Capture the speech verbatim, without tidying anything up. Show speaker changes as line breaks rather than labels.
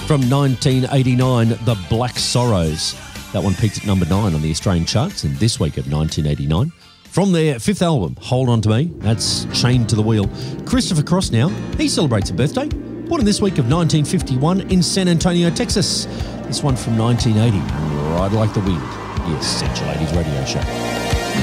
From nineteen eighty-nine, The Black Sorrows. That one peaked at number nine on the Australian charts in this week of nineteen eighty-nine. From their fifth album, Hold On To Me, that's Chained to the Wheel. Christopher Cross now, he celebrates a birthday. Born in this week of nineteen fifty-one in San Antonio, Texas. This one from nineteen eighty, Ride Like the Wind. Yes, Essential ladies Radio Show.